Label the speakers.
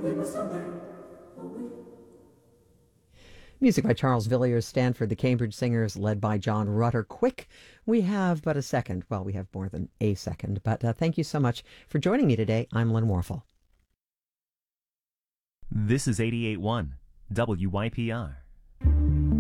Speaker 1: Music by Charles Villiers, Stanford, the Cambridge Singers, led by John Rutter. Quick, we have but a second. Well, we have more than a second, but thank you so much for joining me today. I'm Lynn Warfel.
Speaker 2: This is 88.1 WYPR.